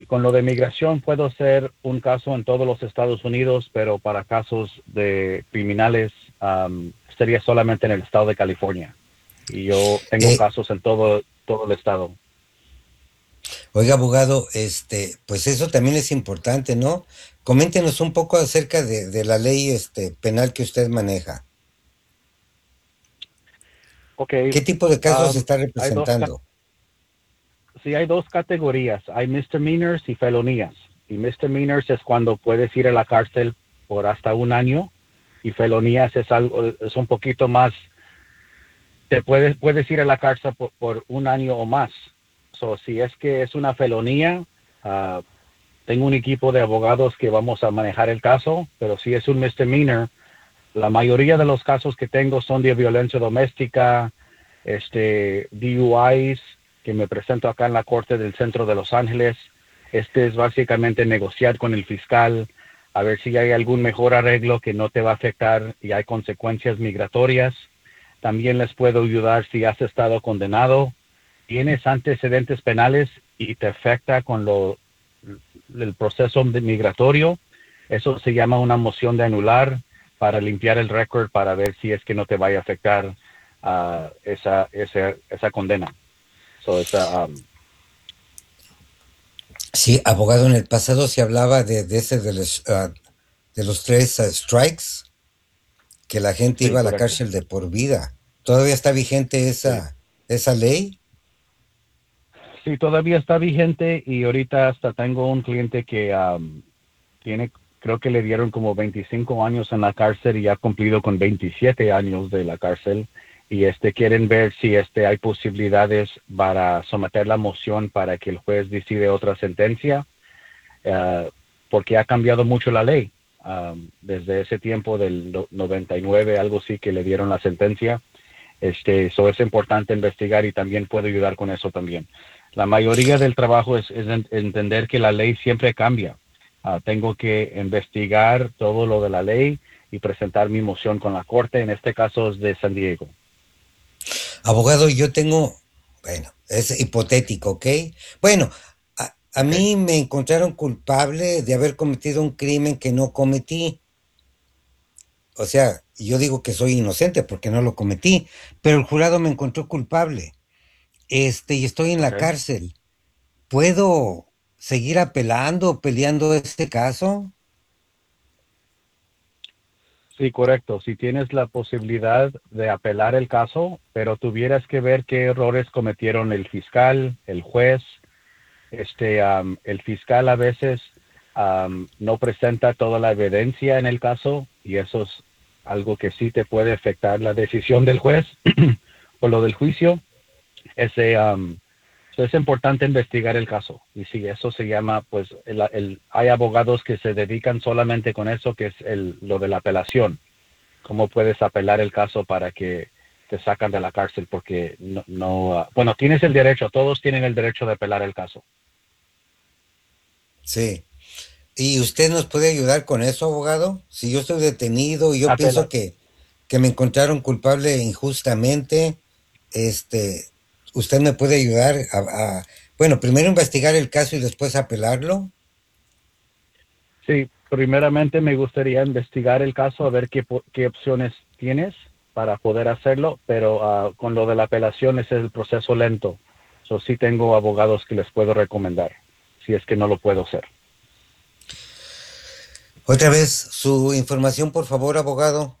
con lo de migración puedo hacer un caso en todos los Estados Unidos, pero para casos de criminales sería solamente en el estado de California. Y yo tengo Eh, casos en todo el estado. Oiga, abogado, pues eso también es importante, ¿no? Coméntenos un poco acerca de la ley, penal que usted maneja. Ok, ¿Qué tipo de casos está hay representando? sí, hay dos categorías. Hay misdemeanors y felonías. Y misdemeanors es cuando puedes ir a la cárcel por hasta un año y felonías es algo, es un poquito más, puedes ir a la cárcel por un año o más. So, si es que es una felonía, uh, tengo un equipo de abogados que vamos a manejar el caso, pero si es un misdemeanor, la mayoría de los casos que tengo son de violencia doméstica, DUIs, que me presento acá en la corte del centro de Los Ángeles. Es básicamente negociar con el fiscal a ver si hay algún mejor arreglo que no te va a afectar y hay consecuencias migratorias. También les puedo ayudar si has estado condenado, tienes antecedentes penales y te afecta con el proceso migratorio. Eso se llama una moción de anular para limpiar el récord para ver si es que no te vaya a afectar esa condena. So, Sí, abogado, en el pasado se hablaba de los tres strikes, que la gente sí, iba a la correcto. cárcel de por vida. ¿Todavía está vigente Sí. esa ley? Sí, todavía está vigente y ahorita hasta tengo un cliente que tiene, creo que le dieron como 25 años en la cárcel y ha cumplido con 27 años de la cárcel y quieren ver si hay posibilidades para someter la moción para que el juez decide otra sentencia, eh, porque ha cambiado mucho la ley desde ese tiempo del 99, algo así que le dieron la sentencia. Eso es importante investigar y también puedo ayudar con eso también. La mayoría del trabajo es entender que la ley siempre cambia. Tengo que investigar todo lo de la ley y presentar mi moción con la corte. En este caso es de San Diego. Abogado, yo tengo, bueno, es hipotético, ¿ok? Bueno, a Ok. mí me encontraron culpable de haber cometido un crimen que no cometí. O sea, yo digo que soy inocente porque no lo cometí, pero el jurado me encontró culpable. Y estoy en la Ok. cárcel. ¿Puedo seguir apelando, peleando este caso? Sí, correcto. Si tienes la posibilidad de apelar el caso, pero tuvieras que ver qué errores cometieron el fiscal, el juez. El fiscal a veces no presenta toda la evidencia en el caso y eso es algo que sí te puede afectar la decisión del juez o lo del juicio. Ese, es importante investigar el caso y sí, eso se llama, pues, hay abogados que se dedican solamente con eso, que es lo de la apelación. ¿Cómo puedes apelar el caso para que te sacan de la cárcel? Porque bueno, tienes el derecho, todos tienen el derecho de apelar el caso. Sí. ¿Y usted nos puede ayudar con eso, abogado? Si yo estoy detenido y yo pienso Apela, que me encontraron culpable injustamente, este, ¿usted me puede ayudar bueno, primero investigar el caso y después apelarlo? Sí, primeramente me gustaría investigar el caso, a ver qué opciones tienes para poder hacerlo, pero con lo de la apelación ese es el proceso lento. So, sí tengo abogados que les puedo recomendar, si es que no lo puedo hacer. Otra vez, su información, por favor, abogado.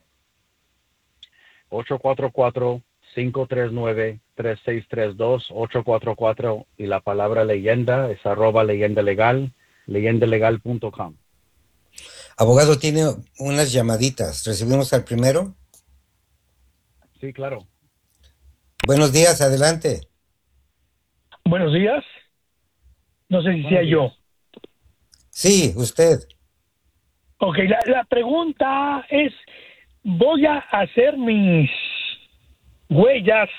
844-539-3632, 844 y la palabra leyenda es @leyenda legal, leyendalegal.com. Abogado, tiene unas llamaditas. ¿Recibimos al primero? Sí, claro. Buenos días, adelante. Buenos días. No sé si sea Buenos días. yo. Sí, usted. Ok, la pregunta es, voy a hacer mis huellas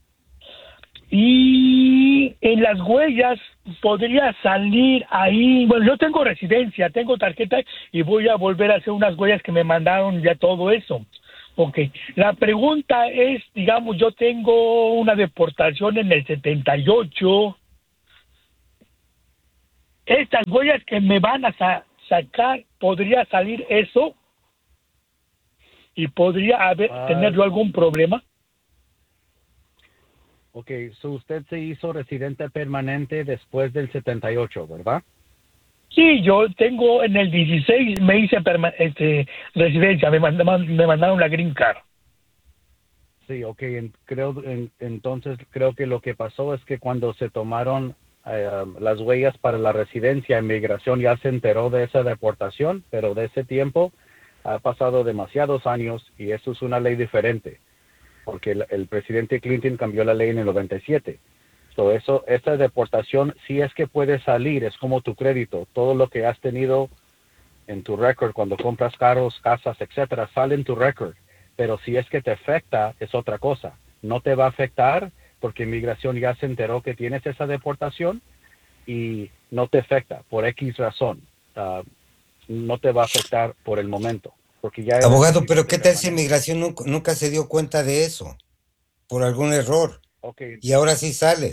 y en las huellas podría salir ahí, bueno, yo tengo residencia, tengo tarjeta y voy a volver a hacer unas huellas que me mandaron ya todo eso. Ok, la pregunta es, digamos, yo tengo una deportación en el 78. estas huellas que me van a sacar, ¿podría salir eso? ¿Y podría tener yo algún problema? Ok, so usted se hizo residente permanente después del 78, ¿verdad? Sí, yo tengo en el 16 me hice residencia, me mandaron la green card. Sí, ok, entonces creo que lo que pasó es que cuando se tomaron las huellas para la residencia, inmigración ya se enteró de esa deportación, pero de ese tiempo ha pasado demasiados años y eso es una ley diferente, porque el presidente Clinton cambió la ley en el 97. Esa deportación, si es que puede salir, es como tu crédito. Todo lo que has tenido en tu récord cuando compras carros, casas, etcétera, sale en tu récord. Pero si es que te afecta, es otra cosa. No te va a afectar porque inmigración ya se enteró que tienes esa deportación y no te afecta por X razón. No te va a afectar por el momento. Porque ya Abogado, pero ¿qué tal si inmigración nunca se dio cuenta de eso? Por algún error. Okay. Y ahora sí sale.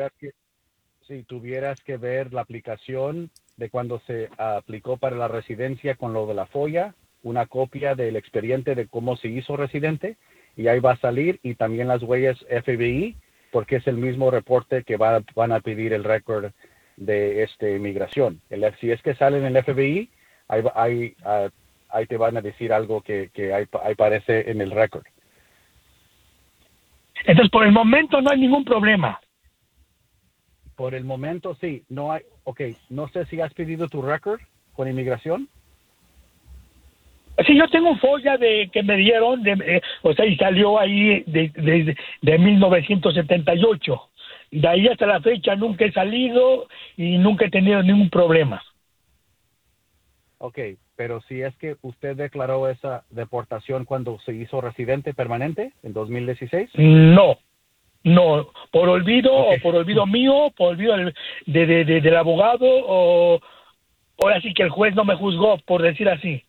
Si tuvieras que ver la aplicación de cuando se aplicó para la residencia con lo de la FOIA, una copia del expediente de cómo se hizo residente, y ahí va a salir, y también las huellas FBI, porque es el mismo reporte que van a pedir el récord de inmigración. Si es que sale en el FBI, ahí te van a decir algo que ahí aparece en el récord. Entonces, por el momento no hay ningún problema. Por el momento, sí. No hay. Ok, no sé si has pedido tu récord con inmigración. Sí, yo tengo un FOIA que me dieron, y salió ahí de 1978. De ahí hasta la fecha nunca he salido y nunca he tenido ningún problema. Ok, pero si es que usted declaró esa deportación cuando se hizo residente permanente en 2016. No, por olvido, okay. O por olvido mío, por olvido del abogado, o ahora sí que el juez no me juzgó, por decir así.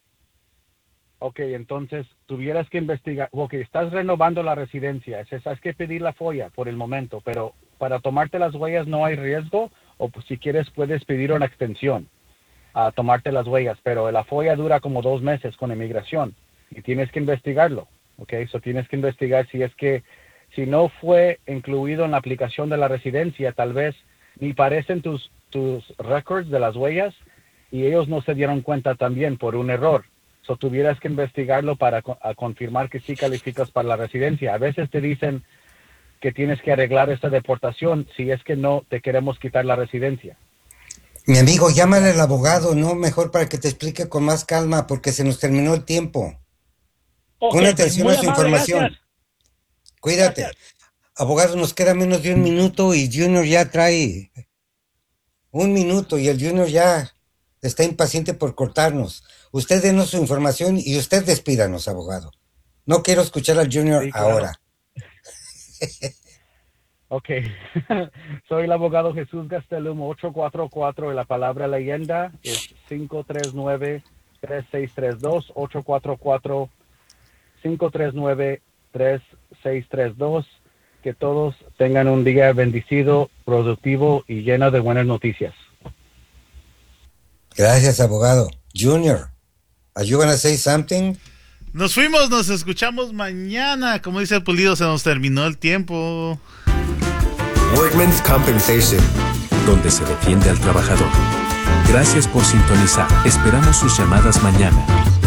Ok, entonces tuvieras que investigar, porque estás renovando la residencia, es que pedir la FOIA por el momento, pero para tomarte las huellas no hay riesgo, o pues, si quieres puedes pedir una extensión a tomarte las huellas, pero la FOIA dura como 2 meses con inmigración y tienes que investigarlo, ok, tienes que investigar si no fue incluido en la aplicación de la residencia, tal vez ni parecen tus records de las huellas y ellos no se dieron cuenta también por un error. Tuvieras que investigarlo para confirmar que sí calificas para la residencia. A veces te dicen que tienes que arreglar esta deportación si es que no te queremos quitar la residencia. Mi amigo, llámale al abogado, ¿no? Mejor para que te explique con más calma, porque se nos terminó el tiempo. Okay, Pon atención a su información. Gracias. Cuídate. Gracias. Abogado, nos queda menos de 1 minuto y Junior ya trae 1 minuto y el Junior ya está impaciente por cortarnos. Usted denos su información y usted despídanos, abogado. No quiero escuchar al Junior sí, claro. Ahora. Ok. Soy el abogado Jesús Gastelum, 844, y la palabra leyenda es 539-3632, 844-539-3632. Que todos tengan un día bendecido, productivo y lleno de buenas noticias. Gracias, abogado. Junior, are you gonna say something? Nos fuimos, nos escuchamos mañana. Como dice el Pulido, se nos terminó el tiempo. Workmen's Compensation, donde se defiende al trabajador. Gracias por sintonizar. Esperamos sus llamadas mañana.